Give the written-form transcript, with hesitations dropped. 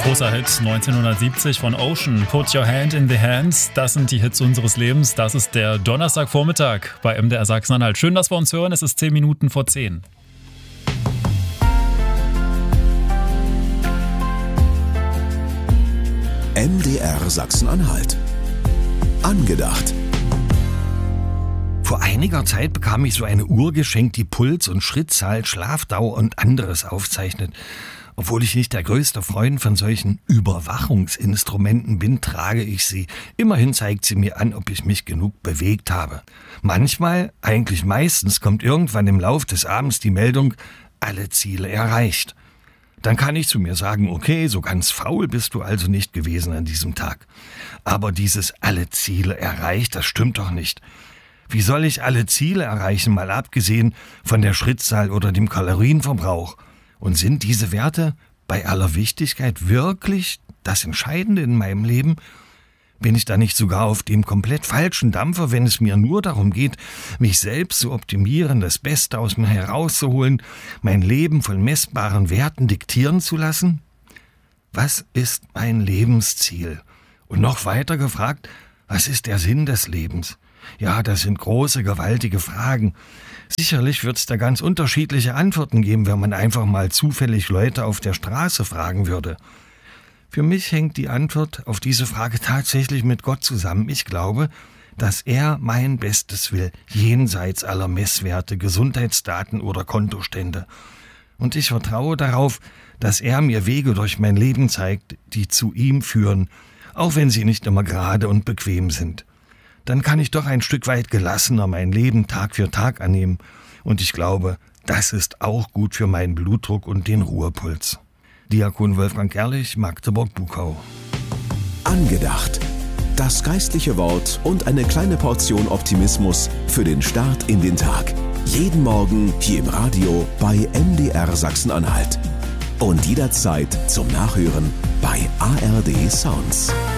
Großer Hit 1970 von Ocean, Put Your Hand in the Hands. Das sind die Hits unseres Lebens. Das ist der Donnerstagvormittag bei MDR Sachsen-Anhalt. Schön, dass wir uns hören. Es ist 10 Minuten vor 10. MDR Sachsen-Anhalt. Angedacht. Vor einiger Zeit bekam ich so eine Uhr geschenkt, die Puls und Schrittzahl, Schlafdauer und anderes aufzeichnet. Obwohl ich nicht der größte Freund von solchen Überwachungsinstrumenten bin, trage ich sie. Immerhin zeigt sie mir an, ob ich mich genug bewegt habe. Manchmal, eigentlich meistens, kommt irgendwann im Lauf des Abends die Meldung, alle Ziele erreicht. Dann kann ich zu mir sagen, okay, so ganz faul bist du also nicht gewesen an diesem Tag. Aber dieses alle Ziele erreicht, das stimmt doch nicht. Wie soll ich alle Ziele erreichen, mal abgesehen von der Schrittzahl oder dem Kalorienverbrauch? Und sind diese Werte bei aller Wichtigkeit wirklich das Entscheidende in meinem Leben? Bin ich da nicht sogar auf dem komplett falschen Dampfer, wenn es mir nur darum geht, mich selbst zu optimieren, das Beste aus mir herauszuholen, mein Leben von messbaren Werten diktieren zu lassen? Was ist mein Lebensziel? Und noch weiter gefragt, was ist der Sinn des Lebens? Ja, das sind große, gewaltige Fragen. Sicherlich wird es da ganz unterschiedliche Antworten geben, wenn man einfach mal zufällig Leute auf der Straße fragen würde. Für mich hängt die Antwort auf diese Frage tatsächlich mit Gott zusammen. Ich glaube, dass er mein Bestes will, jenseits aller Messwerte, Gesundheitsdaten oder Kontostände. Und ich vertraue darauf, dass er mir Wege durch mein Leben zeigt, die zu ihm führen, auch wenn sie nicht immer gerade und bequem sind. Dann kann ich doch ein Stück weit gelassener mein Leben Tag für Tag annehmen. Und ich glaube, das ist auch gut für meinen Blutdruck und den Ruhepuls. Diakon Wolfgang Ehrlich, Magdeburg-Buchau. Angedacht. Das geistliche Wort und eine kleine Portion Optimismus für den Start in den Tag. Jeden Morgen hier im Radio bei MDR Sachsen-Anhalt. Und jederzeit zum Nachhören bei ARD Sounds.